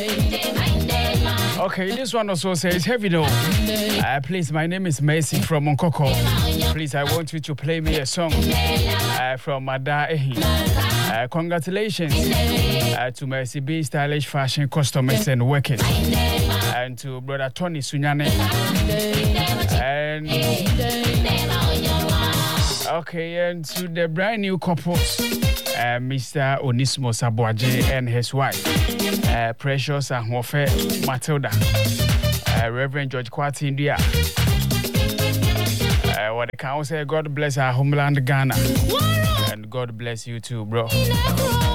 Okay, this one also says heavy no. Please, my name is Mercy from Monkoko. Please, I want you to play me a song from Ada Ehi. Congratulations to Mercy B Stylish Fashion Customers and Workers, and to Brother Tony Sunyane. And okay, and to the brand new couples, Mr. Onismo Sabuaje and his wife, Precious Ahofe Matilda, Reverend George Kwati India. What the council say, God bless our homeland Ghana, and God bless you too, bro.